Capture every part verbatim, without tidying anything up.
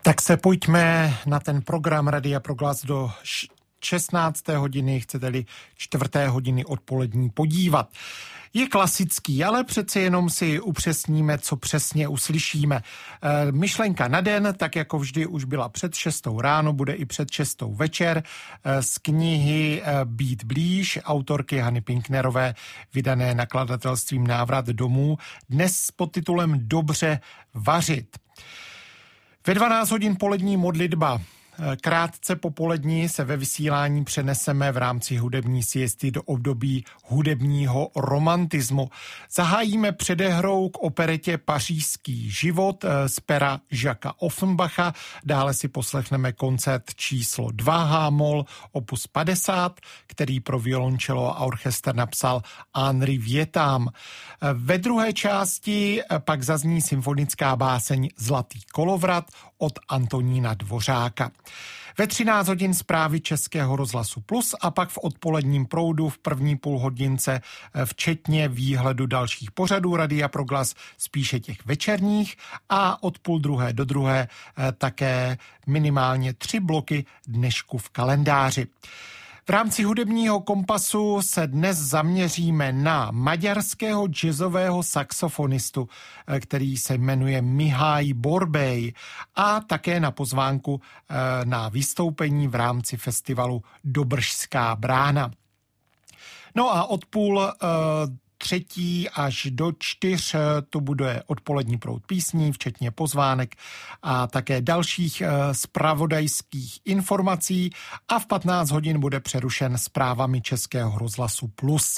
Tak se pojďme na ten program Radia Proglas do šestnácté hodiny, chcete-li čtvrté hodiny odpolední podívat. Je klasický, ale přece jenom si upřesníme, co přesně uslyšíme. E, myšlenka na den, tak jako vždy už byla před šestou ráno, bude i před šestou večer. E, z knihy e, Být blíž, autorky Hany Pinknerové, vydané nakladatelstvím Návrat domů, dnes s podtitulem Dobře vařit. Ve dvanáct hodin polední modlitba. Krátce po polední se ve vysílání přeneseme v rámci hudební siesty do období hudebního romantismu. Zahájíme předehrou k operetě Pařížský život z pera Jacquesa Offenbacha. Dále si poslechneme koncert číslo dva H-moll opus padesát, který pro violoncello a orchestr napsal Henri Vietám. Ve druhé části pak zazní symfonická báseň Zlatý kolovrat od Antonína Dvořáka. Ve třináct hodin zprávy Českého rozhlasu Plus a pak v odpoledním proudu v první půlhodince včetně výhledu dalších pořadů Radia Proglas, spíše těch večerních, a od půl druhé do druhé také minimálně tři bloky dnešku v kalendáři. V rámci hudebního kompasu se dnes zaměříme na maďarského jazzového saxofonistu, který se jmenuje Mihály Borbély, a také na pozvánku na vystoupení v rámci festivalu Dobržská brána. No a od půl třetí až do čtyř to bude odpolední proud písní, včetně pozvánek a také dalších zpravodajských informací, a v patnáct hodin bude přerušen zprávami Českého rozhlasu Plus.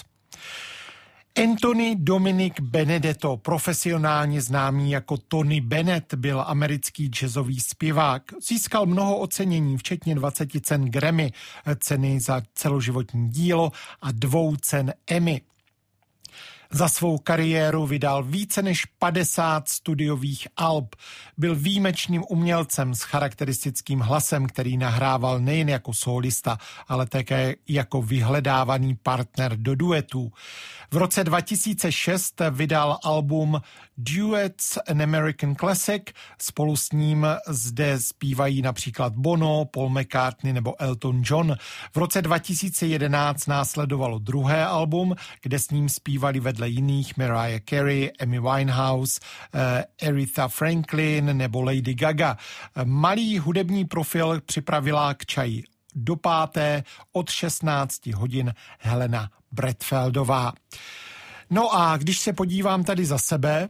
Anthony Dominic Benedetto, profesionálně známý jako Tony Bennett, byl americký jazzový zpěvák. Získal mnoho ocenění, včetně dvacet cen Grammy, ceny za celoživotní dílo a dvou cen Emmy. Za svou kariéru vydal více než padesát studiových alb. Byl výjimečným umělcem s charakteristickým hlasem, který nahrával nejen jako solista, ale také jako vyhledávaný partner do duetů. V roce dva tisíce šest vydal album Duets an American Classic. Spolu s ním zde zpívají například Bono, Paul McCartney nebo Elton John. V roce dva tisíce jedenáct následovalo druhé album, kde s ním zpívali vedle jiných Mariah Carey, Amy Winehouse, uh, Aretha Franklin nebo Lady Gaga. Malý hudební profil připravila k čaji do páté od šestnáct hodin Helena Bretfeldová. No a když se podívám tady za sebe,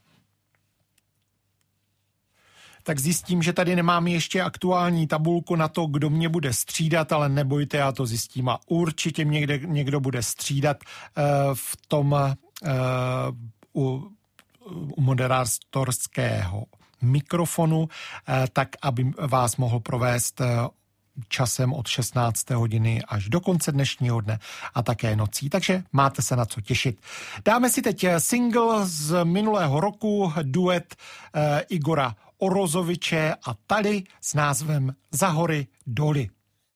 tak zjistím, že tady nemám ještě aktuální tabulku na to, kdo mě bude střídat, ale nebojte, já to zjistím a určitě někde, někdo bude střídat uh, v tom uh, u, u moderátorského mikrofonu, uh, tak aby vás mohl provést uh, časem od šestnácté hodiny až do konce dnešního dne a také nocí, takže máte se na co těšit. Dáme si teď single z minulého roku, duet uh, Igora Orozoviče a Tali s názvem Za hory doly.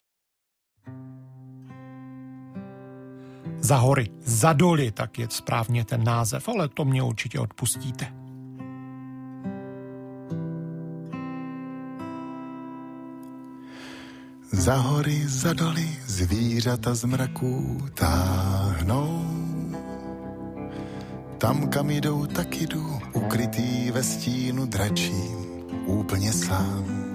Za hory, za doly, tak je správně ten název, ale to mě určitě odpustíte. Za hory, za doly zvířata z mraků táhnou. Tam, kam jdou, tak jdu, ukrytý ve stínu dračím, úplně sám.